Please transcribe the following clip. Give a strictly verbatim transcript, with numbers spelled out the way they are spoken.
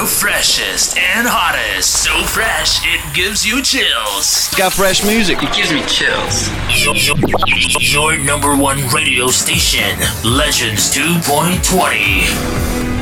the freshest and hottest. So fresh, it gives you chills. It's got fresh music. It gives me chills. Your, your, your number one radio station, Legends two point twenty.